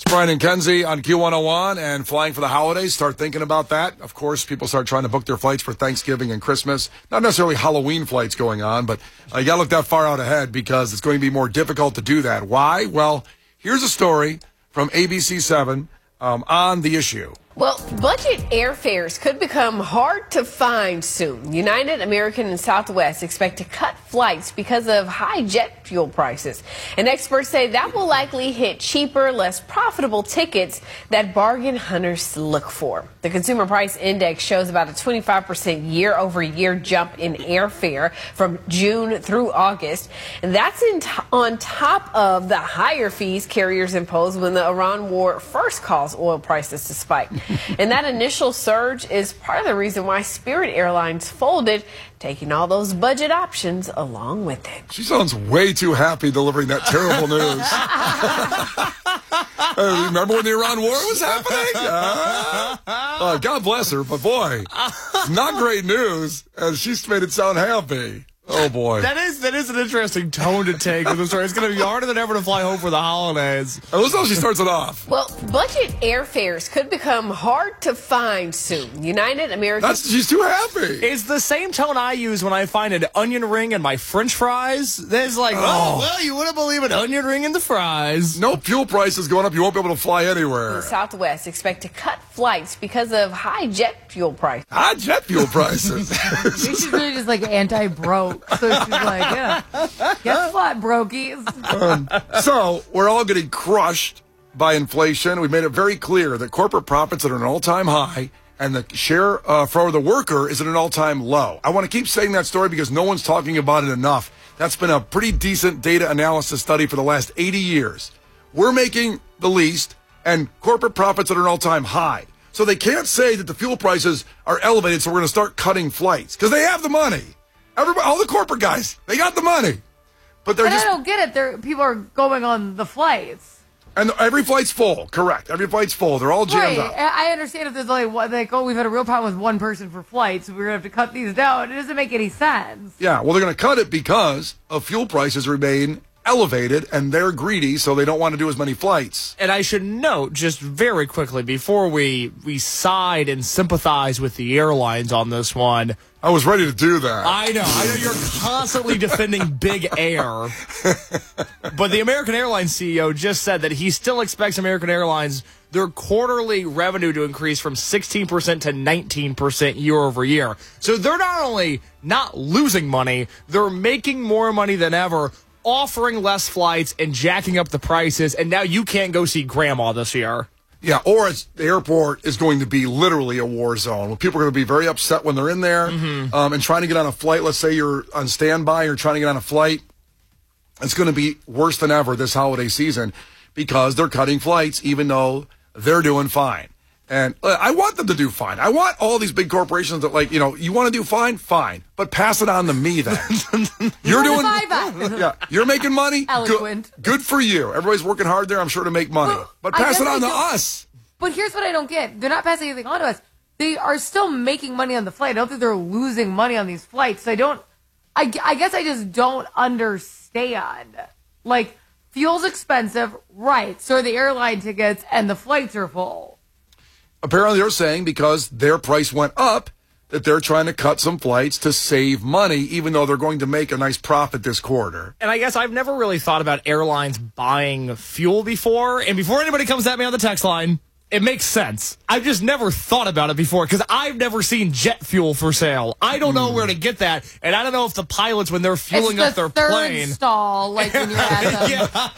Brian and Kenzie on Q101 and flying for the holidays. Start thinking about that. Of course, people start trying to book their flights for Thanksgiving and Christmas. Not necessarily Halloween flights going on, but you got to look that far out ahead because it's going to be more difficult to do that. Why? Well, here's a story from ABC7 on the issue. Well, budget airfares could become hard to find soon. United, American, and Southwest expect to cut flights because of high jet fuel prices. And experts say that will likely hit cheaper, less profitable tickets that bargain hunters look for. The Consumer Price Index shows about a 25% year-over-year jump in airfare from June through August. And that's on top of the higher fees carriers imposed when the Iran war first caused oil prices to spike. And that initial surge is part of the reason why Spirit Airlines folded, taking all those budget options along with it. She sounds way too happy delivering that terrible news. Remember when the Iran war was happening? God bless her, but boy, not great news, and she's made it sound happy. Oh, boy. That is an interesting tone to take with the story. It's going to be harder than ever to fly home for the holidays. Listen how she starts it off. Well, budget airfares could become hard to find soon. United, American... She's too happy. It's the same tone I use when I find an onion ring in my French fries. There's like, oh, well, you wouldn't believe an onion ring in the fries. No fuel prices going up. You won't be able to fly anywhere. Southwest expect to cut flights because of high jet fuel prices. High jet fuel prices. She's really just like anti-broke. So she's like, yeah, get flat, brokies. So we're all getting crushed by inflation. We've made it very clear that corporate profits are at an all-time high and the share for the worker is at an all-time low. I want to keep saying that story because no one's talking about it enough. That's been a pretty decent data analysis study for the last 80 years. We're making the least and corporate profits are at an all-time high. So they can't say that the fuel prices are elevated, so we're going to start cutting flights because they have the money. Everybody, all the corporate guys, they got the money. But they're just... I don't get it. People are going on the flights. And every flight's full, correct. Every flight's full. They're all jammed up. I understand if there's only one, like, oh, we've had a real problem with one person for flights, so we're going to have to cut these down. It doesn't make any sense. Yeah, well, they're going to cut it because of fuel prices remain elevated, and they're greedy, so they don't want to do as many flights. And I should note, just very quickly, before we side and sympathize with the airlines on this one. I was ready to do that. I know you're constantly defending Big Air. But the American Airlines CEO just said that he still expects American Airlines, their quarterly revenue to increase from 16% to 19% year over year. So they're not only not losing money, they're making more money than ever, offering less flights and jacking up the prices, and now you can't go see Grandma this year. Yeah, or the airport is going to be literally a war zone. Well, people are going to be very upset when they're in there and trying to get on a flight. Let's say you're on standby, you're trying to get on a flight. It's going to be worse than ever this holiday season because they're cutting flights even though they're doing fine. And I want them to do fine. I want all these big corporations that, you want to do fine? Fine. But pass it on to me then. You're doing... Yeah, you're making money? Eloquent. Good for you. Everybody's working hard there, I'm sure, to make money. But pass it on to us. But here's what I don't get. They're not passing anything on to us. They are still making money on the flight. I don't think they're losing money on these flights. I guess I just don't understand. Like, fuel's expensive, right. So are the airline tickets, and the flights are full. Apparently, they're saying because their price went up that they're trying to cut some flights to save money, even though they're going to make a nice profit this quarter. And I guess I've never really thought about airlines buying fuel before. And before anybody comes at me on the text line, it makes sense. I've just never thought about it before because I've never seen jet fuel for sale. I don't know where to get that, and I don't know if the pilots, when they're fueling up their plane, stall, like when you're at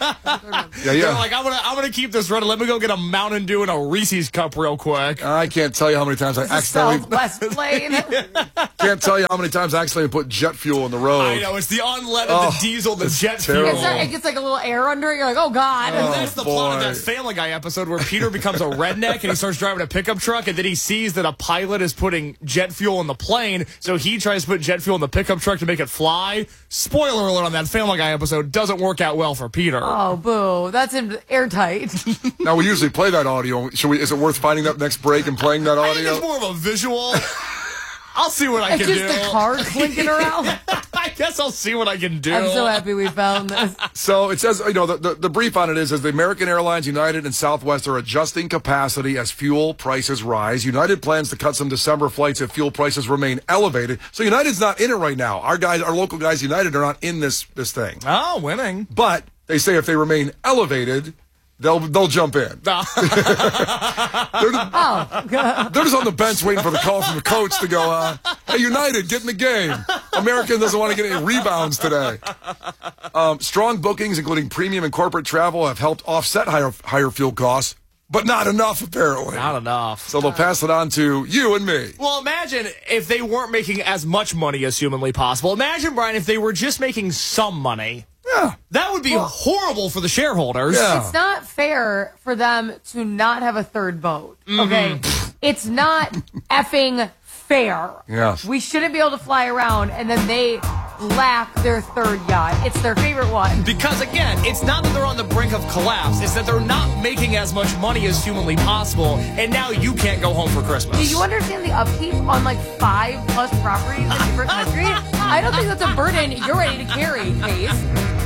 They're like, I'm gonna keep this running. Let me go get a Mountain Dew and a Reese's cup real quick. I can't tell you how many times I accidentally Southwest plane. Can't tell you how many times I accidentally put jet fuel in the road. I know, it's the unleaded, the diesel, the jet terrible. fuel. It gets like a little air under it. You're like, oh god. And that's the plot of that Family Guy episode where Peter becomes a redneck and he starts driving a pickup truck, and then he sees that a pilot is putting jet fuel in the plane, so he tries to put jet fuel in the pickup truck to make it fly. Spoiler alert on that Family Guy episode, doesn't work out well for Peter. Oh, boo. That's airtight. Now, we usually play that audio. Is it worth finding that next break and playing that audio? I think it's more of a visual. I'll see what I can do. It's just the car clinking around. I guess I'll see what I can do. I'm so happy we found this. So it says, the brief on it is the American Airlines, United, and Southwest are adjusting capacity as fuel prices rise. United plans to cut some December flights if fuel prices remain elevated. So United's not in it right now. Our local guys, United, are not in this thing. Oh, winning. But they say if they remain elevated, they'll jump in. They're just on the bench waiting for the call from the coach to go, hey, United, get in the game. American doesn't want to get any rebounds today. Strong bookings, including premium and corporate travel, have helped offset higher fuel costs, but not enough, apparently. Not enough. So they'll pass it on to you and me. Well, imagine if they weren't making as much money as humanly possible. Imagine, Brian, if they were just making some money. Yeah. That would be horrible for the shareholders. Yeah. It's not fair for them to not have a third boat. Okay? It's not effing fair. Yes. We shouldn't be able to fly around and then they lack their third yacht. It's their favorite one. Because, again, it's not that they're on the brink of collapse. It's that they're not making as much money as humanly possible, and now you can't go home for Christmas. Do you understand the upkeep on like 5+ properties in different countries? I don't think that's a burden you're ready to carry, Case.